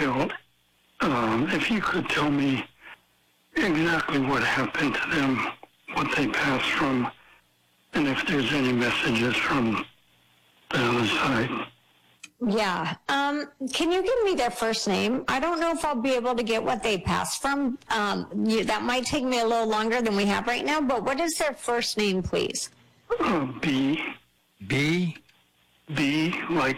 Michelle, if you could tell me exactly what happened to them, what they passed from, and if there's any messages from the other side. Yeah. Can you give me their first name? I don't know if I'll be able to get what they passed from. That might take me a little longer than we have right now, but what is their first name, please? B. B? B, like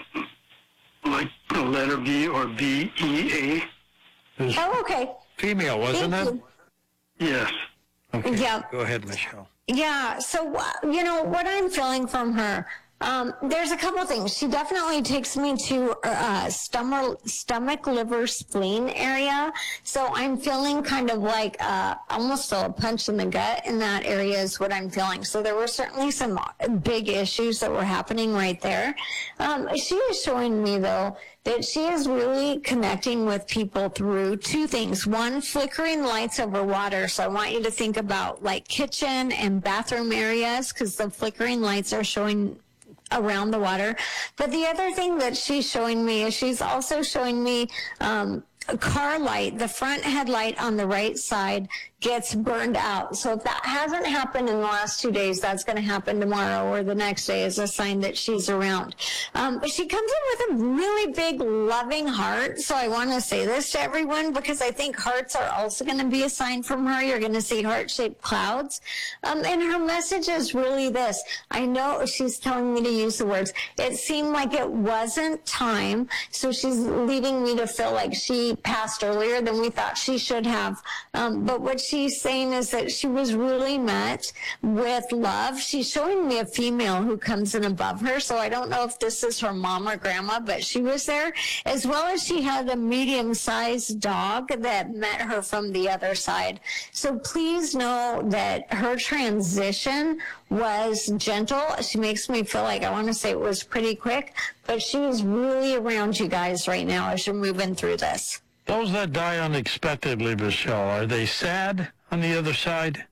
the letter B, or B-E-A. Oh, okay. Female, wasn't it? Yes. Okay. Yeah. Go ahead, Michelle. Yeah. So, what I'm feeling from her, there's a couple things. She definitely takes me to stomach, liver, spleen area. So I'm feeling kind of like almost a punch in the gut in that area is what I'm feeling. So there were certainly some big issues that were happening right there. She is showing me, though, that she is really connecting with people through two things. One, flickering lights over water. So I want you to think about like kitchen and bathroom areas, because the flickering lights are showing around the water. But the other thing that she's showing me is she's also showing me a car light. The front headlight on the right side gets burned out. So if that hasn't happened in the last 2 days, that's going to happen tomorrow or the next day as a sign that she's around. But she comes in with a really big loving heart. So I want to say this to everyone, because I think hearts are also going to be a sign from her. You're going to see heart-shaped clouds. And her message is really this. I know she's telling me to use the words, it seemed like it wasn't time. So she's leading me to feel like she passed earlier than we thought she should have. But what she's saying is that she was really met with love. She's showing me a female who comes in above her, so I don't know if this is her mom or grandma, but she was there, as well as she had a medium-sized dog that met her from the other side. So please know that her transition was gentle. She makes me feel like, I want to say it was pretty quick, but she's really around you guys right now as you're moving through this. Those that die unexpectedly, Michelle, are they sad on the other side?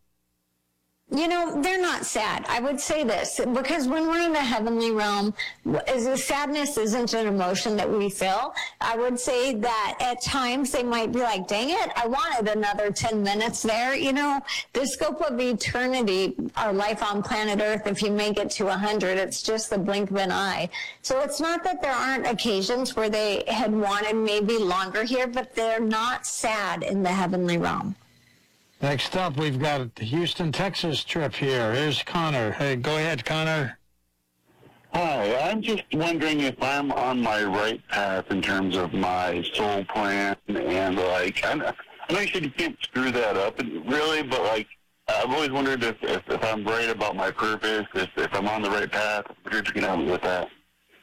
They're not sad. I would say this, because when we're in the heavenly realm, sadness isn't an emotion that we feel. I would say that at times they might be like, dang it, I wanted another 10 minutes there. The scope of eternity, our life on planet Earth, if you make it to 100, it's just the blink of an eye. So it's not that there aren't occasions where they had wanted maybe longer here, but they're not sad in the heavenly realm. Next up, we've got the Houston, Texas trip here. Here's Connor. Hey, go ahead, Connor. Hi, I'm just wondering if I'm on my right path in terms of my soul plan, and I know you said you can't screw that up, really, but I've always wondered if I'm right about my purpose, if I'm on the right path. If you're just going to help me with that.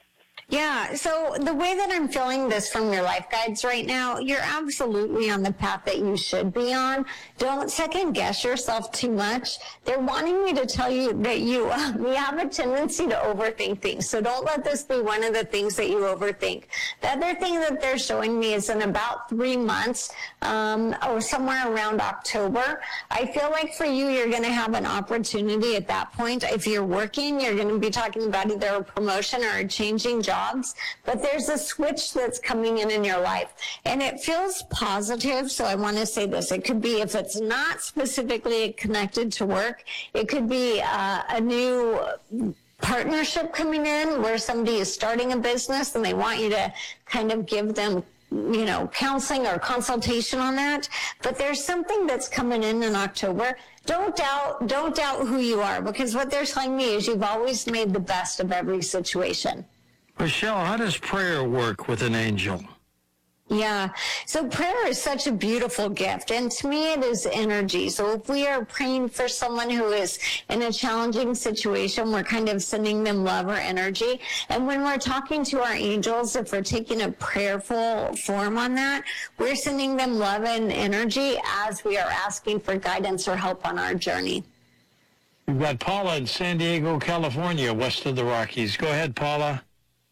Yeah, so the way that I'm feeling this from your life guides right now, you're absolutely on the path that you should be on. Don't second guess yourself too much. They're wanting me to tell you that we have a tendency to overthink things. So don't let this be one of the things that you overthink. The other thing that they're showing me is in about 3 months, or somewhere around October, I feel like for you, you're going to have an opportunity at that point. If you're working, you're going to be talking about either a promotion or a changing job. But there's a switch that's coming in your life, and it feels positive. So I want to say this. It could be, if it's not specifically connected to work, it could be a new partnership coming in where somebody is starting a business and they want you to kind of give them counseling or consultation on that. But there's something that's coming in October. Don't doubt who you are, because what they're telling me is you've always made the best of every situation. Michelle, how does prayer work with an angel? Yeah. So prayer is such a beautiful gift. And to me, it is energy. So if we are praying for someone who is in a challenging situation, we're kind of sending them love or energy. And when we're talking to our angels, if we're taking a prayerful form on that, we're sending them love and energy as we are asking for guidance or help on our journey. We've got Paula in San Diego, California, west of the Rockies. Go ahead, Paula.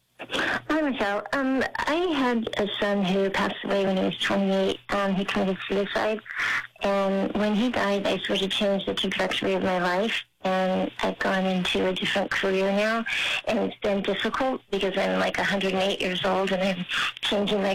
Hi, Michelle. I had a son who passed away when he was 28. He committed suicide. And when he died, I sort of changed the trajectory of my life. And I've gone into a different career now. And it's been difficult because I'm like 108 years old and I'm changing my